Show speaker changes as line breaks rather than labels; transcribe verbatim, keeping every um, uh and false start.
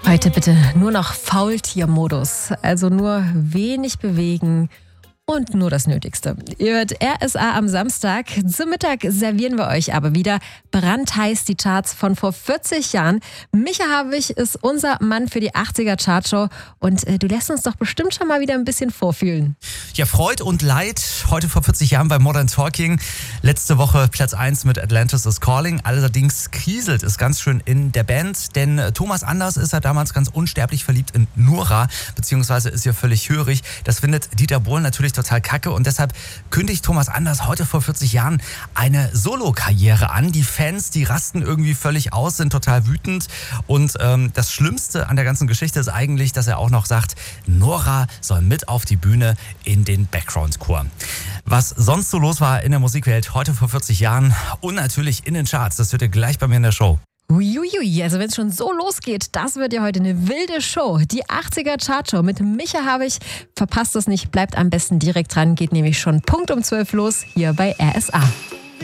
Heute bitte nur noch Faultiermodus, also nur wenig bewegen und nur das Nötigste. Ihr hört R S A am Samstag. Zum Mittag servieren wir euch aber wieder brandheiß die Charts von vor vierzig Jahren. Micha Habich ist unser Mann für die achtziger Chartshow und äh, du lässt uns doch bestimmt schon mal wieder ein bisschen vorfühlen.
Ja, Freud und Leid. Heute vor vierzig Jahren bei Modern Talking. Letzte Woche Platz eins mit Atlantis is Calling. Allerdings kriselt es ganz schön in der Band, denn Thomas Anders ist ja damals ganz unsterblich verliebt in Nora, beziehungsweise ist ja völlig hörig. Das findet Dieter Bohlen natürlich total kacke und deshalb kündigt Thomas Anders heute vor vierzig Jahren eine Solo-Karriere an. Die Fans, die rasten irgendwie völlig aus, sind total wütend und ähm, das Schlimmste an der ganzen Geschichte ist eigentlich, dass er auch noch sagt, Nora soll mit auf die Bühne in den Background-Chor. Was sonst so los war in der Musikwelt heute vor vierzig Jahren und natürlich in den Charts, das hört ihr gleich bei mir in der Show.
Uiuiui, also wenn es schon so losgeht, das wird ja heute eine wilde Show. Die achtziger Chartshow mit Micha Habich. Verpasst es nicht, bleibt am besten direkt dran, geht nämlich schon Punkt um zwölf los hier bei R S A.